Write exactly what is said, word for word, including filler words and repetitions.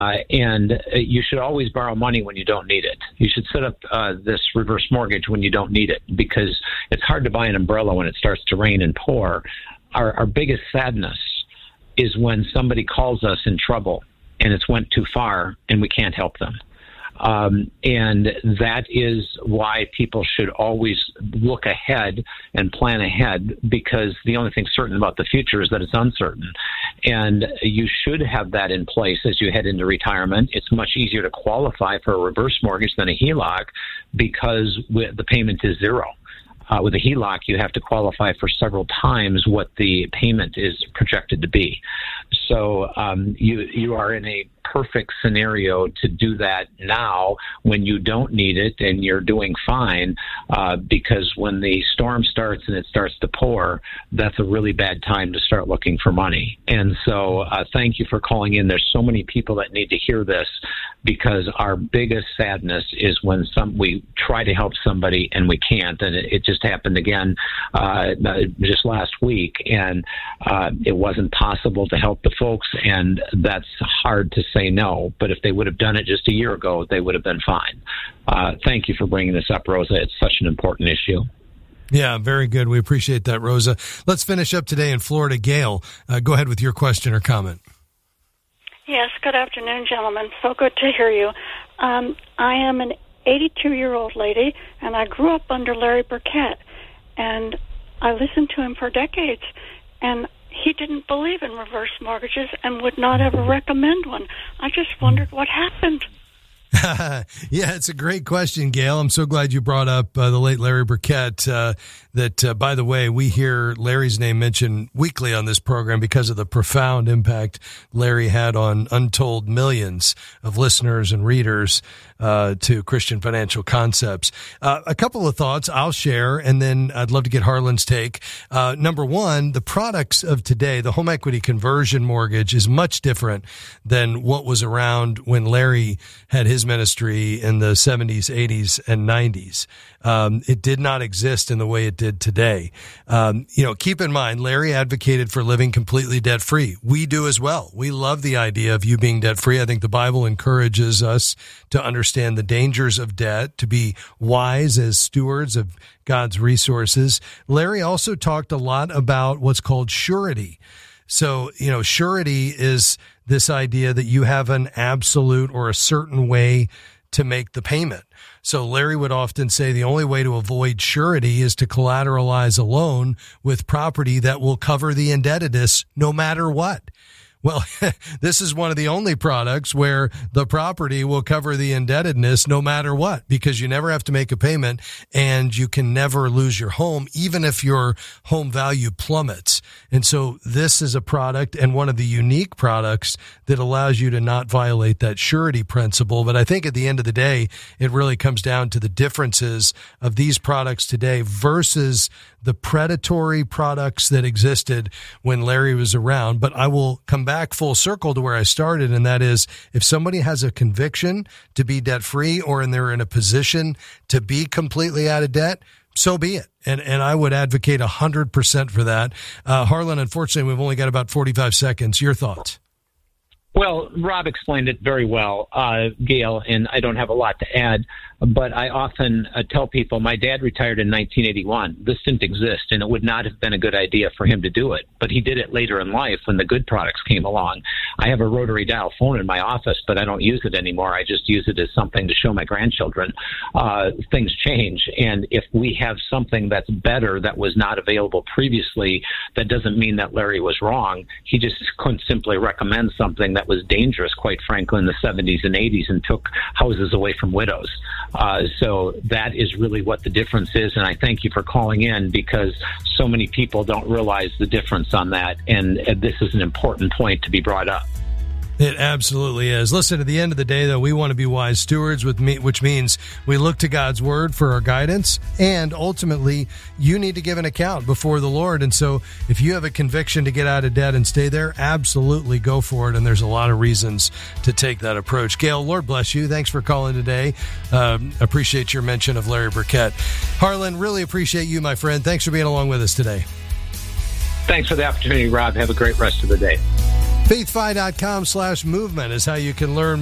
Uh, and uh, you should always borrow money when you don't need it. You should set up uh, this reverse mortgage when you don't need it, because it's hard to buy an umbrella when it starts to rain and pour. Our, our biggest sadness is when somebody calls us in trouble and it's went too far and we can't help them. Um, and that is why people should always look ahead and plan ahead, because the only thing certain about the future is that it's uncertain. And you should have that in place as you head into retirement. It's much easier to qualify for a reverse mortgage than a H E L O C because the payment is zero. Uh, with a H E L O C, you have to qualify for several times what the payment is projected to be. So um, you you are in a perfect scenario to do that now when you don't need it and you're doing fine, uh, because when the storm starts and it starts to pour, that's a really bad time to start looking for money. And so uh, thank you for calling in. There's so many people that need to hear this, because our biggest sadness is when some we try to help somebody and we can't. And it, it just happened again uh, just last week, and uh, it wasn't possible to help the folks, and that's hard to say no. But if they would have done it just a year ago, they would have been fine. Uh, thank you for bringing this up, Rosa. It's such an important issue. Yeah, very good. We appreciate that, Rosa. Let's finish up today in Florida. Gail, uh, go ahead with your question or comment. Yes, good afternoon, gentlemen. So good to hear you. Um, I am an eighty-two-year-old lady, and I grew up under Larry Burkett, and I listened to him for decades, and he didn't believe in reverse mortgages and would not ever recommend one. I just wondered what happened. Yeah, it's a great question, Gail. I'm so glad you brought up uh, the late Larry Burkett. Uh, that, uh, by the way, we hear Larry's name mentioned weekly on this program because of the profound impact Larry had on untold millions of listeners and readers uh, to Christian Financial Concepts. Uh, a couple of thoughts I'll share, and then I'd love to get Harlan's take. Uh, number one, the products of today, the home equity conversion mortgage, is much different than what was around when Larry had his ministry in the seventies, eighties, and nineties. Um, it did not exist in the way it did today. Um, you know, keep in mind, Larry advocated for living completely debt-free. We do as well. We love the idea of you being debt-free. I think the Bible encourages us to understand the dangers of debt, to be wise as stewards of God's resources. Larry also talked a lot about what's called surety. So, you know, surety is this idea that you have an absolute or a certain way to make the payment. So Larry would often say the only way to avoid surety is to collateralize a loan with property that will cover the indebtedness no matter what. Well, this is one of the only products where the property will cover the indebtedness no matter what, because you never have to make a payment and you can never lose your home, even if your home value plummets. And so this is a product and one of the unique products that allows you to not violate that surety principle. But I think at the end of the day, it really comes down to the differences of these products today versus the predatory products that existed when Larry was around. But I will come back full circle to where I started, and that is, if somebody has a conviction to be debt-free or and they're in a position to be completely out of debt, so be it. And and I would advocate one hundred percent for that. Uh, Harlan, unfortunately, we've only got about forty-five seconds. Your thoughts? Well, Rob explained it very well, uh, Gail, and I don't have a lot to add, but I often uh, tell people my dad retired in nineteen eighty-one. This didn't exist, and it would not have been a good idea for him to do it, but he did it later in life when the good products came along. I have a rotary dial phone in my office, but I don't use it anymore. I just use it as something to show my grandchildren. Uh, things change, and if we have something that's better that was not available previously, that doesn't mean that Larry was wrong. He just couldn't simply recommend something that was dangerous, quite frankly, in the seventies and eighties and took houses away from widows. Uh, so that is really what the difference is, and I thank you for calling in, because so many people don't realize the difference on that, and uh, this is an important point to be brought up. It absolutely is. Listen, at the end of the day, though, we want to be wise stewards, with me, which means we look to God's word for our guidance, and ultimately, you need to give an account before the Lord. And so if you have a conviction to get out of debt and stay there, absolutely go for it, and there's a lot of reasons to take that approach. Gail, Lord bless you. Thanks for calling today. Um, appreciate your mention of Larry Burkett. Harlan, really appreciate you, my friend. Thanks for being along with us today. Thanks for the opportunity, Rob. Have a great rest of the day. faithfi dot com slash movement is how you can learn